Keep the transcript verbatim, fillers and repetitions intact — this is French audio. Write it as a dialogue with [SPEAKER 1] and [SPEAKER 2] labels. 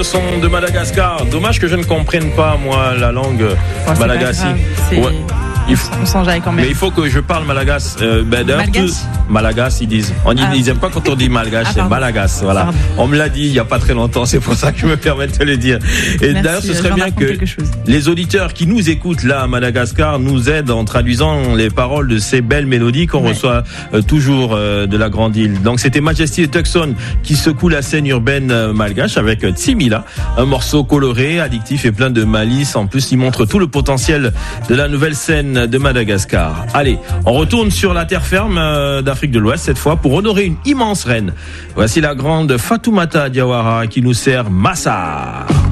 [SPEAKER 1] ce son de Madagascar. Dommage que je ne comprenne pas, moi, la langue
[SPEAKER 2] oh,
[SPEAKER 1] malagasy.
[SPEAKER 2] Ouais. Il faut, on s'en jaille quand même.
[SPEAKER 1] Mais il faut que je parle malagas. Euh, ben,
[SPEAKER 2] Malgache
[SPEAKER 1] Malagas, ils disent. On, ah. Ils n'aiment pas quand on dit malgache, ah, c'est malagas. Voilà. Pardon. On me l'a dit il n'y a pas très longtemps, c'est pour ça que je me permets de te le dire. Et
[SPEAKER 2] Merci,
[SPEAKER 1] d'ailleurs, ce serait bien que les auditeurs qui nous écoutent là à Madagascar nous aident en traduisant les paroles de ces belles mélodies qu'on ouais. reçoit euh, toujours euh, de la grande île. Donc c'était Majesty et Tucson qui secouent la scène urbaine euh, malgache avec euh, Tsimila, un morceau coloré, addictif et plein de malice. En plus, il montre tout le potentiel de la nouvelle scène de Madagascar. Allez, on retourne sur la terre ferme euh, d'Afrique de l'Ouest cette fois pour honorer une immense reine. Voici la grande Fatoumata Diawara qui nous sert Massa.